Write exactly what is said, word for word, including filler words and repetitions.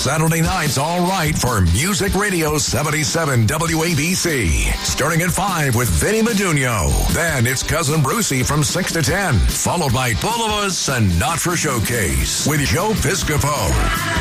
Saturday night's All Right for Music Radio seventy-seven W A B C. Starting at five with Vinny Medugno. Then it's Cousin Brucey from six to ten. Followed by Boulevard's Sinatra Showcase with Joe Piscopo.